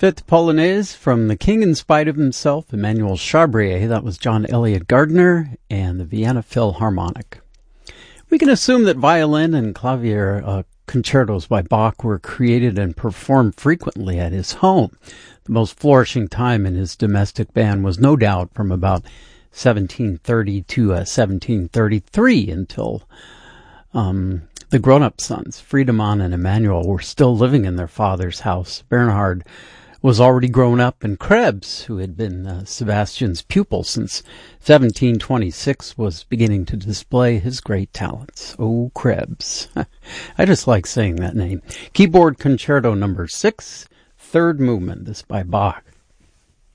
Fifth Polonaise from the King in Spite of Himself, Emmanuel Chabrier. That was John Elliott Gardner and the Vienna Philharmonic. We can assume that violin and clavier concertos by Bach were created and performed frequently at his home. The most flourishing time in his domestic band was no doubt from about 1730 to 1733 until the grown-up sons, Friedemann and Emmanuel, were still living in their father's house. Bernhard was already grown up, and Krebs, who had been Sebastian's pupil since 1726, was beginning to display his great talents. Oh, Krebs. I just like saying that name. Keyboard Concerto number 6, third movement. This by Bach.